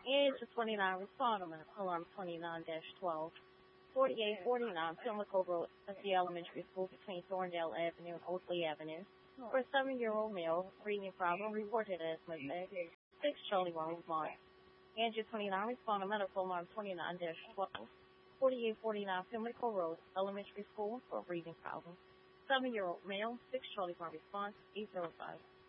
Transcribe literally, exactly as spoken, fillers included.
Age of twenty-nine, respond on alarm twenty-nine dash twelve. forty-eight forty-nine, Pimlico Road, at the elementary school between Thorndale Avenue and Oakley Avenue. For a seven-year-old male, reading problem reported as mistake. six Charlie One response. Andrew twenty-nine, respond on medical alarm twenty-nine dash twelve. forty-eight forty-nine, Pimlico Road, elementary school, for a reading problem. seven-year-old male, six Charlie One response, eight zero five.